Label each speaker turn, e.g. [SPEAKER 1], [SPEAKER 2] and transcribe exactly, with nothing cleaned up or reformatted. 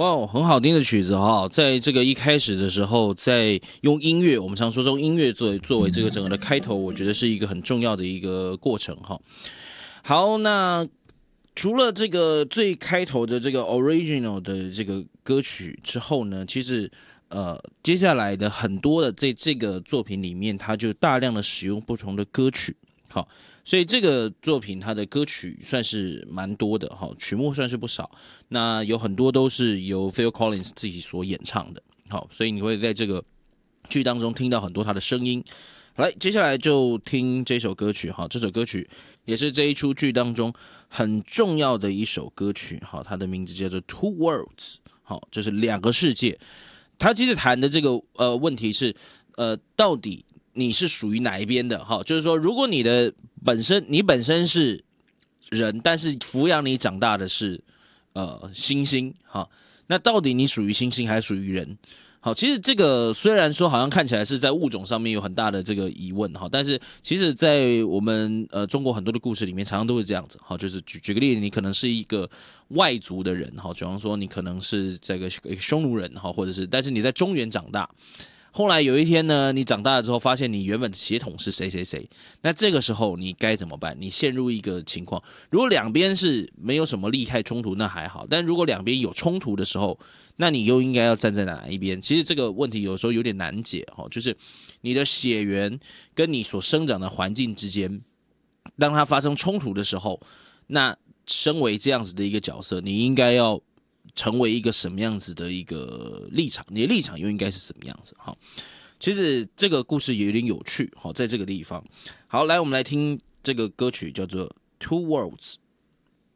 [SPEAKER 1] 哇，很好听的曲子哈，在这个一开始的时候，在用音乐，我们常说用音乐作为作为这个整个的开头，我觉得是一个很重要的一个过程哈。好，那除了这个最开头的这个 original 的这个歌曲之后呢，其实呃接下来的很多的在这个作品里面，它就大量的使用不同的歌曲，好。所以这个作品它的歌曲算是蛮多的哈，曲目算是不少。那有很多都是由 Phil Collins 自己所演唱的，好，所以你会在这个剧当中听到很多他的声音。好，来，接下来就听这首歌曲哈，这首歌曲也是这一出剧当中很重要的一首歌曲哈，它的名字叫做 Two Worlds， 好，就是两个世界。它其实谈的这个呃问题是呃到底你是属于哪一边的？哈，就是说，如果你的本身你本身是人，但是抚养你长大的是呃猩猩，哈，那到底你属于猩猩还是属于人？好，其实这个虽然说好像看起来是在物种上面有很大的这个疑问哈，但是其实，在我们呃中国很多的故事里面，常常都是这样子。好，就是举举个例子，你可能是一个外族的人，哈，比方说你可能是这个匈奴人，哈，或者是，但是你在中原长大。后来有一天呢，你长大了之后，发现你原本的血统是谁谁谁，那这个时候你该怎么办？你陷入一个情况，如果两边是没有什么利害冲突，那还好；但如果两边有冲突的时候，那你又应该要站在哪一边？其实这个问题有时候有点难解哈，就是你的血缘跟你所生长的环境之间，当它发生冲突的时候，那身为这样子的一个角色，你应该要成为一个什么样子的一个立场？你的立场又应该是什么样子？哈，其实这个故事也有点有趣。好，在这个地方，好，来我们来听这个歌曲，叫做《Two Worlds》。